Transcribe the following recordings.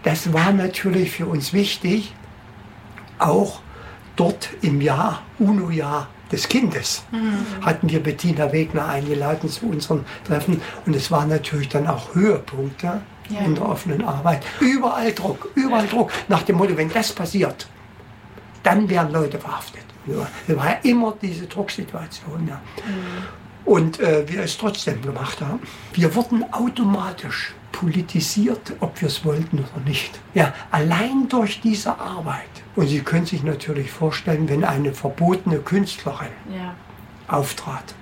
das war natürlich für uns wichtig, auch dort im Jahr, UNO-Jahr des Kindes, hatten wir Bettina Wegner eingeladen zu unseren Treffen. Und es waren natürlich dann auch Höhepunkte in der offenen Arbeit. Überall Druck, nach dem Motto, wenn das passiert, dann werden Leute verhaftet. Es war ja immer diese Drucksituation. Ja. Und wir es trotzdem gemacht haben. Wir wurden automatisch politisiert, ob wir es wollten oder nicht. Ja, allein durch diese Arbeit. Und Sie können sich natürlich vorstellen, wenn eine verbotene Künstlerin auftrat.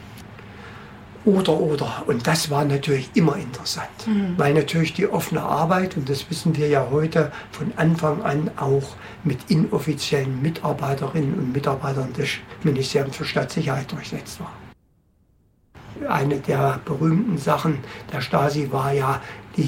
Oder. Und das war natürlich immer interessant. Weil natürlich die offene Arbeit, und das wissen wir ja heute, von Anfang an auch mit inoffiziellen Mitarbeiterinnen und Mitarbeitern des Ministeriums für Staatssicherheit durchsetzt war. Eine der berühmten Sachen der Stasi war ja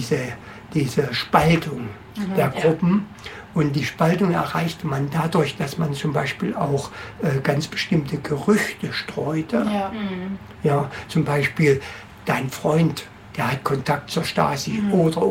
diese Spaltung der Gruppen. Und die Spaltung erreichte man dadurch, dass man zum Beispiel auch ganz bestimmte Gerüchte streute. Ja, zum Beispiel, dein Freund, der hat Kontakt zur Stasi, oder.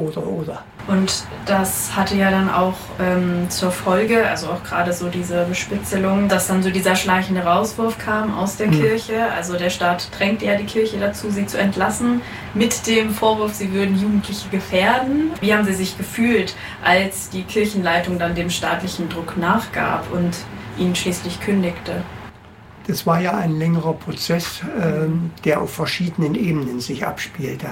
Und das hatte ja dann auch zur Folge, also auch gerade so diese Bespitzelung, dass dann so dieser schleichende Rauswurf kam aus der Kirche. Also der Staat drängte ja die Kirche dazu, sie zu entlassen, mit dem Vorwurf, sie würden Jugendliche gefährden. Wie haben Sie sich gefühlt, als die Kirchenleitung dann dem staatlichen Druck nachgab und ihn schließlich kündigte? Das war ja ein längerer Prozess, der auf verschiedenen Ebenen sich abspielte.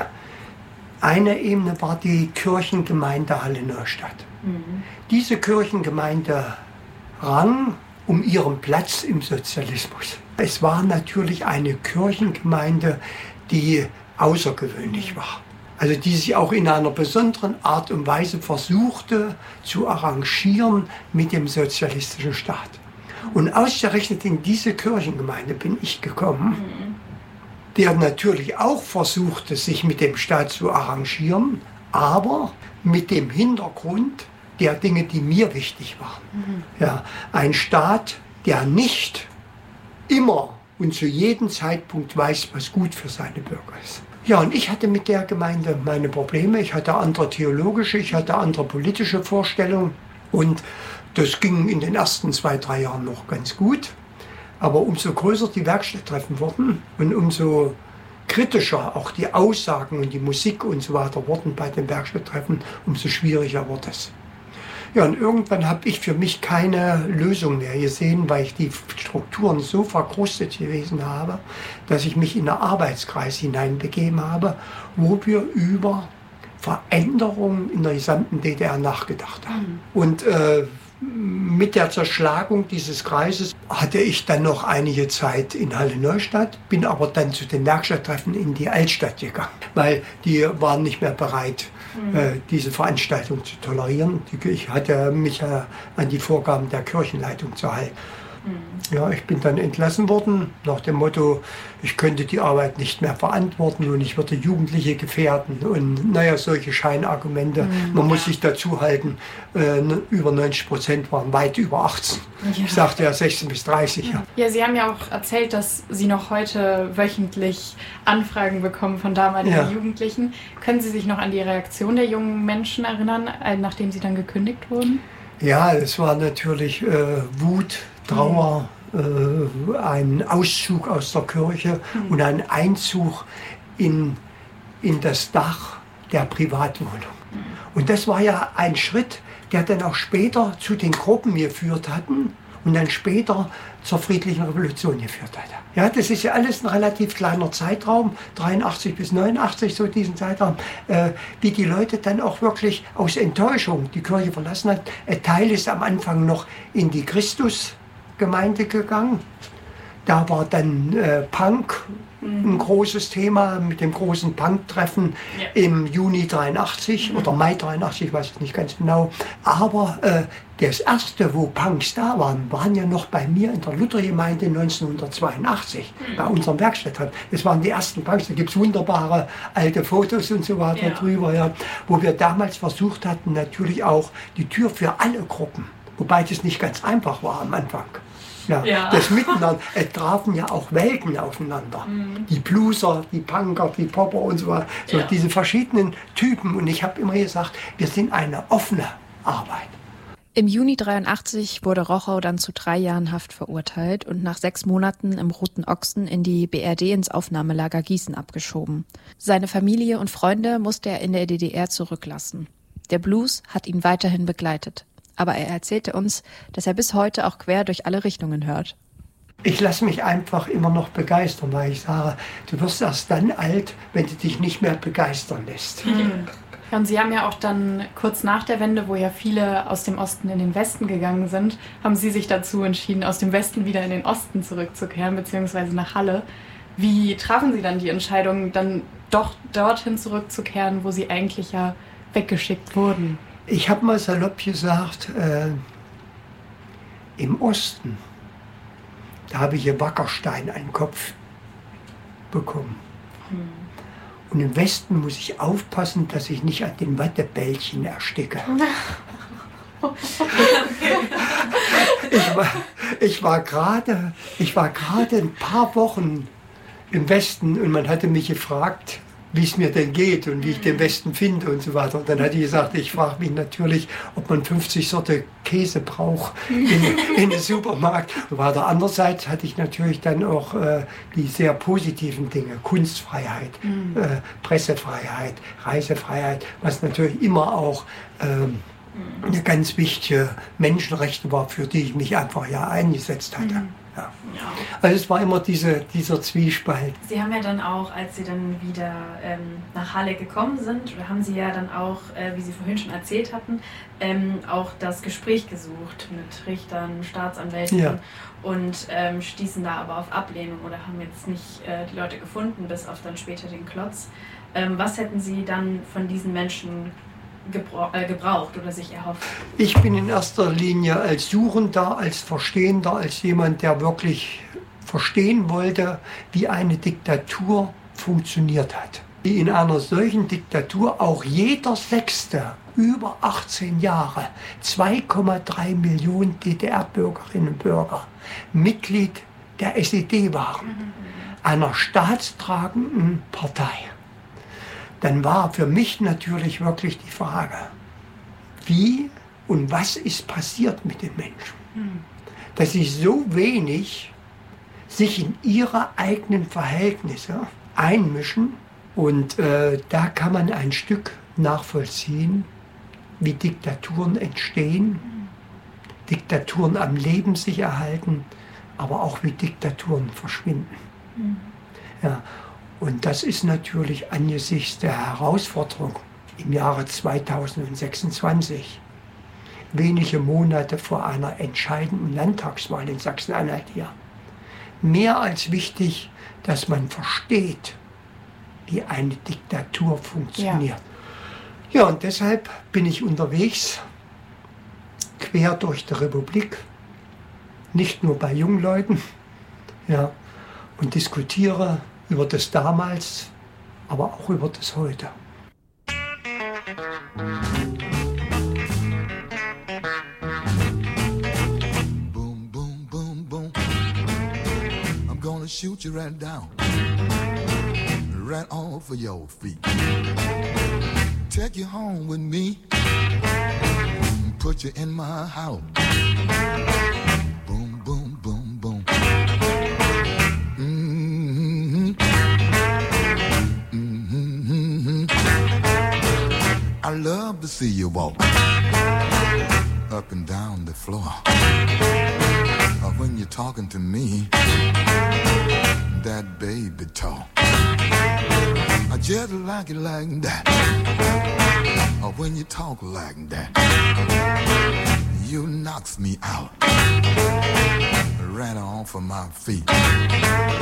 Eine Ebene war die Kirchengemeinde Halle-Neustadt. Diese Kirchengemeinde rang um ihren Platz im Sozialismus. Es war natürlich eine Kirchengemeinde, die außergewöhnlich war. Also die sich auch in einer besonderen Art und Weise versuchte zu arrangieren mit dem sozialistischen Staat. Und ausgerechnet in diese Kirchengemeinde bin ich gekommen, der natürlich auch versuchte, sich mit dem Staat zu arrangieren, aber mit dem Hintergrund der Dinge, die mir wichtig waren. Ja, ein Staat, der nicht immer und zu jedem Zeitpunkt weiß, was gut für seine Bürger ist. Ja, und ich hatte mit der Gemeinde meine Probleme. Ich hatte andere theologische, ich hatte andere politische Vorstellungen. Und das ging in den ersten 2-3 Jahren noch ganz gut. Aber umso größer die Werkstatttreffen wurden und umso kritischer auch die Aussagen und die Musik und so weiter wurden bei den Werkstatttreffen, umso schwieriger wurde es. Ja, und irgendwann habe ich für mich keine Lösung mehr gesehen, weil ich die Strukturen so verkrustet gewesen habe, dass ich mich in einen Arbeitskreis hineinbegeben habe, wo wir über Veränderungen in der gesamten DDR nachgedacht haben. Und mit der Zerschlagung dieses Kreises hatte ich dann noch einige Zeit in Halle-Neustadt, bin aber dann zu den Werkstatttreffen in die Altstadt gegangen, weil die waren nicht mehr bereit, diese Veranstaltung zu tolerieren. Ich hatte mich an die Vorgaben der Kirchenleitung zu halten. Ja, ich bin dann entlassen worden, nach dem Motto, ich könnte die Arbeit nicht mehr verantworten und ich würde Jugendliche gefährden und naja, solche Scheinargumente. Man muss sich dazu halten, über 90% waren weit über 18. Ja. Ich sagte ja 16 bis 30. Ja, Sie haben ja auch erzählt, dass Sie noch heute wöchentlich Anfragen bekommen von damaligen Jugendlichen. Können Sie sich noch an die Reaktion der jungen Menschen erinnern, nachdem Sie dann gekündigt wurden? Ja, es war natürlich Wut, Trauer, ein Auszug aus der Kirche und ein Einzug in das Dach der Privatwohnung. Und das war ja ein Schritt, der dann auch später zu den Gruppen geführt hatten und dann später zur friedlichen Revolution geführt hatte. Ja, das ist ja alles ein relativ kleiner Zeitraum, 83 bis 89, so diesen Zeitraum, wie die Leute dann auch wirklich aus Enttäuschung die Kirche verlassen hat. Ein Teil ist am Anfang noch in die Christusgemeinde gegangen. Da war dann Punk ein großes Thema mit dem großen Punk-Treffen im Juni 83 oder Mai 83, ich weiß es nicht ganz genau. Aber das erste, wo Punks da waren ja noch bei mir in der Luthergemeinde 1982, bei unserem Werkstatttreffen. Das waren die ersten Punks, da gibt es wunderbare alte Fotos und so weiter drüber, wo wir damals versucht hatten, natürlich auch die Tür für alle Gruppen, wobei das nicht ganz einfach war am Anfang. Ja. Das Miteinander, es trafen ja auch Welten aufeinander. Die Blueser, die Punker, die Popper und so weiter. So diese verschiedenen Typen. Und ich habe immer gesagt, wir sind eine offene Arbeit. Im Juni 1983 wurde Rochow dann zu 3 Jahren Haft verurteilt und nach 6 Monaten im Roten Ochsen in die BRD ins Aufnahmelager Gießen abgeschoben. Seine Familie und Freunde musste er in der DDR zurücklassen. Der Blues hat ihn weiterhin begleitet. Aber er erzählte uns, dass er bis heute auch quer durch alle Richtungen hört. Ich lasse mich einfach immer noch begeistern, weil ich sage, du wirst erst dann alt, wenn du dich nicht mehr begeistern lässt. Ja, und Sie haben ja auch dann kurz nach der Wende, wo ja viele aus dem Osten in den Westen gegangen sind, haben Sie sich dazu entschieden, aus dem Westen wieder in den Osten zurückzukehren, beziehungsweise nach Halle. Wie trafen Sie dann die Entscheidung, dann doch dorthin zurückzukehren, wo Sie eigentlich ja weggeschickt wurden? Ich habe mal salopp gesagt, im Osten, da habe ich hier Wackerstein an den Kopf bekommen. Und im Westen muss ich aufpassen, dass ich nicht an den Wattebällchen ersticke. Ich war gerade ein paar Wochen im Westen und man hatte mich gefragt, wie es mir denn geht und wie ich den Westen finde und so weiter. Und dann hatte ich gesagt, ich frage mich natürlich, ob man 50 Sorte Käse braucht in den Supermarkt. Und weiter andererseits hatte ich natürlich dann auch die sehr positiven Dinge, Kunstfreiheit, Pressefreiheit, Reisefreiheit, was natürlich immer auch eine ganz wichtige Menschenrechte war, für die ich mich einfach eingesetzt hatte. Ja. Also es war immer dieser Zwiespalt. Sie haben ja dann auch, als Sie dann wieder nach Halle gekommen sind, oder haben Sie ja dann auch, wie Sie vorhin schon erzählt hatten, auch das Gespräch gesucht mit Richtern, Staatsanwälten und stießen da aber auf Ablehnung oder haben jetzt nicht die Leute gefunden, bis auf dann später den Klotz. Was hätten Sie dann von diesen Menschen gebraucht oder sich erhofft? Ich bin in erster Linie als Suchender, als Verstehender, als jemand, der wirklich verstehen wollte, wie eine Diktatur funktioniert hat. Wie in einer solchen Diktatur auch jeder Sechste über 18 Jahre, 2,3 Millionen DDR-Bürgerinnen und Bürger, Mitglied der SED waren, einer staatstragenden Partei. Dann war für mich natürlich wirklich die Frage, wie und was ist passiert mit den Menschen? Dass sie so wenig sich in ihre eigenen Verhältnisse einmischen. Und da kann man ein Stück nachvollziehen, wie Diktaturen entstehen, Diktaturen am Leben sich erhalten, aber auch wie Diktaturen verschwinden. Ja. Und das ist natürlich angesichts der Herausforderung im Jahre 2026, wenige Monate vor einer entscheidenden Landtagswahl in Sachsen-Anhalt hier, mehr als wichtig, dass man versteht, wie eine Diktatur funktioniert. Ja, und deshalb bin ich unterwegs, quer durch die Republik, nicht nur bei jungen Leuten, und diskutiere über das damals, aber auch über das heute. Boom, boom, boom, boom. I'm gonna shoot you right down, right off of your feet. Take you home with me, put you in my house. Boom, boom, boom, boom. I love to see you walk up and down the floor. When you're talking to me, that baby talk, I just like it like that. When you talk like that, you knocks me out right off of my feet.